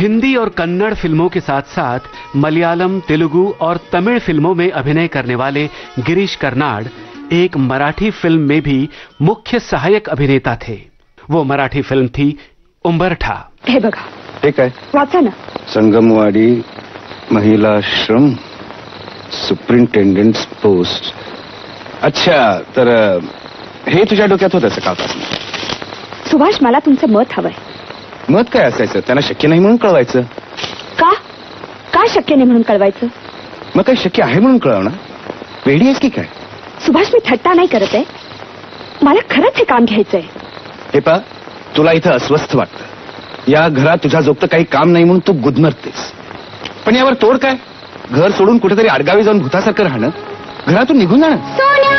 हिंदी और कन्नड़ फिल्मों के साथ साथ मलयालम, तेलुगु और तमिल फिल्मों में अभिनय करने वाले गिरीश कर्नाड एक मराठी फिल्म में भी मुख्य सहायक अभिनेता थे। वो मराठी फिल्म थी उंबरठा। हे बघा, ठीक आहे, वाचा ना। Sangamwadi महिलाश्रम superintendent post. अच्छा, तर हे तुझ्या डोक्यात होतं सकाळपासून? सुभाष, मला तुमचं मत हवंय. मत काय असायचं? त्यांना शक्य नाही म्हणून कळवायचं. का? काय शक्य नाही म्हणून कळवायचं? मग काही शक्य आहे म्हणून कळवणार? वेडी आहेस की काय? सुभाष, मी थट्टा नाही करत आहे. मला खरंच हे काम घ्यायचंय. हे पा, तुला इथं अस्वस्थ वाटतं. या घरात तुझ्या जोगतं काही काम नाही म्हणून तू गुदमरतेस. पण यावर तोड काय? घर सोडून कुठेतरी आडगावी जाऊन भूतासारखं राहणं, घरातून निघून जाणं.